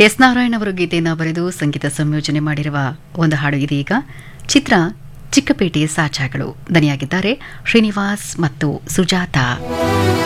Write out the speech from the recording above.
S Narayan ಅವರು ಗೀತೆಯನ್ನು ಬರೆದು ಸಂಗೀತ ಸಂಯೋಜನೆ ಮಾಡಿರುವ ಒಂದು ಹಾಡು ಇದೀಗ. ಚಿತ್ರ ಚಿಕ್ಕಪೇಟೆ ಸಾಚಾಗಳು. ದನಿಯಾಗಿದ್ದಾರೆ ಶ್ರೀನಿವಾಸ್ ಮತ್ತು ಸುಜಾತಾ.